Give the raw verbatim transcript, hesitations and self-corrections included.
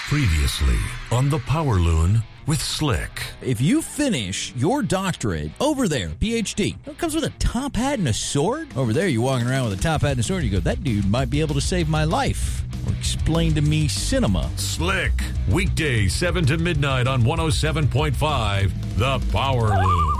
Previously on the Power Loon with Slick. If you finish your doctorate over there, P H D, it comes with a top hat and a sword. Over there, you're walking around with a top hat and a sword. You go, that dude might be able to save my life. Or explain to me cinema. Slick. Weekdays, seven to midnight on one oh seven point five, The Power Loon.